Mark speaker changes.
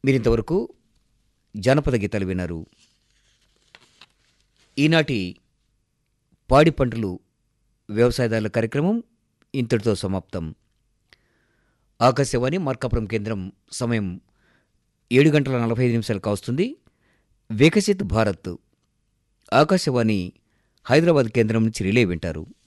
Speaker 1: మీరింతవరకు జానపద గీతాలు విన్నారు. ఈనాటి పాడి పంటలు వ్యవసాయదారుల కార్యక్రమం ఇంతటితో సమాప్తం. ఆకాశవాణి మార్కాపురం కేంద్రం సమయం 7:45 కావస్తుంది. వికసిత్ భారత్ ఆకాశవాణి హైదరాబాద్ కేంద్రం నుంచి రిలే వింటారు.